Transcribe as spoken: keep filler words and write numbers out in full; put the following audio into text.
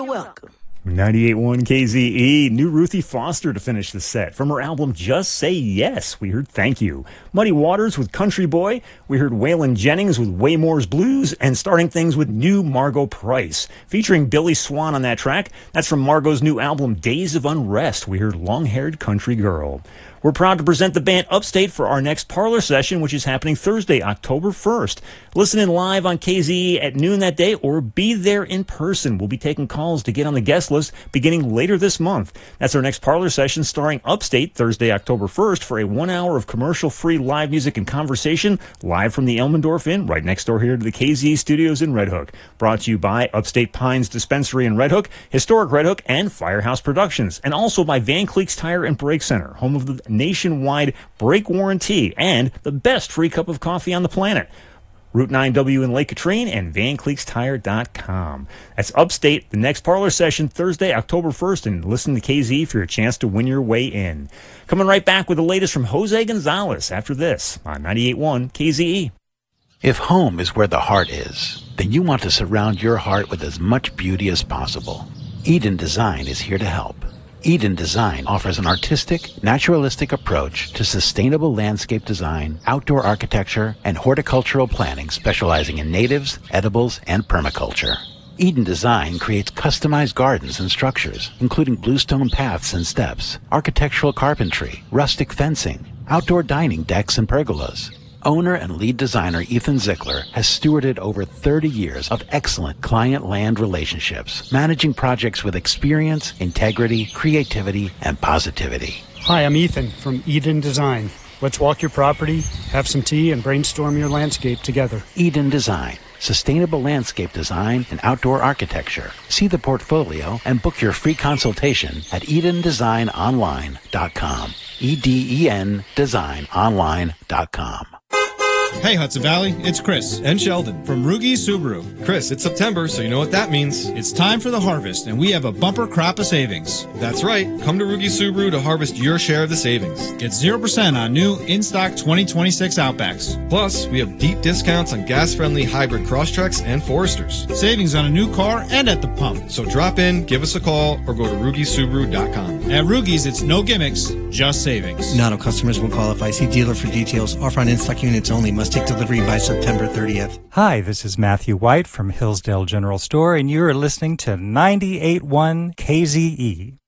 welcome. ninety-eight point one K Z E, new Ruthie Foster to finish the set. From her album Just Say Yes, we heard Thank You. Muddy Waters with Country Boy. We heard Waylon Jennings with Waymore's Blues, and starting things with new Margot Price. Featuring Billy Swan on that track. That's from Margot's new album Days of Unrest. We heard Long-Haired Country Girl. We're proud to present the band Upstate for our next parlor session, which is happening Thursday, October first. Listen in live on K Z E at noon that day or be there in person. We'll be taking calls to get on the guest list beginning later this month. That's our next parlor session starring Upstate Thursday, October first for a one hour of commercial-free live music and conversation live from the Elmendorf Inn right next door here to the K Z E studios in Red Hook. Brought to you by Upstate Pines Dispensary in Red Hook, Historic Red Hook, and Firehouse Productions. And also by Van Cleek's Tire and Brake Center, home of the nationwide brake warranty and the best free cup of coffee on the planet. Route nine W in Lake Katrine and Van Cleeks Tire dot com. That's Upstate, the next parlor session Thursday, October first, and listen to K Z E for your chance to win your way in. Coming right back with the latest from Jose Gonzalez after this on ninety-eight point one K Z E. If home is where the heart is, then you want to surround your heart with as much beauty as possible. Eden Design is here to help. Eden Design offers an artistic, naturalistic approach to sustainable landscape design, outdoor architecture, and horticultural planning specializing in natives, edibles, and permaculture. Eden Design creates customized gardens and structures, including bluestone paths and steps, architectural carpentry, rustic fencing, outdoor dining decks and pergolas. Owner and lead designer Ethan Zickler has stewarded over thirty years of excellent client-land relationships, managing projects with experience, integrity, creativity, and positivity. Hi, I'm Ethan from Eden Design. Let's walk your property, have some tea, and brainstorm your landscape together. Eden Design, sustainable landscape design and outdoor architecture. See the portfolio and book your free consultation at eden design online dot com. E D E N design online dot com. Hey Hudson Valley, it's Chris and Sheldon from Rugi Subaru. Chris, it's September, so you know what that means. It's time for the harvest, and we have a bumper crop of savings. That's right. Come to Rugi Subaru to harvest your share of the savings. It's zero percent on new in-stock twenty twenty-six Outbacks. Plus, we have deep discounts on gas-friendly hybrid Crosstreks and Foresters. Savings on a new car and at the pump. So drop in, give us a call, or go to rugi subaru dot com. At Rugi's, it's no gimmicks, just savings. Not all customers will qualify. See dealer for details. Offer on in-stock units only. Must take delivery by September thirtieth. Hi, this is Matthew White from Hillsdale General Store, and you are listening to ninety-eight point one K Z E.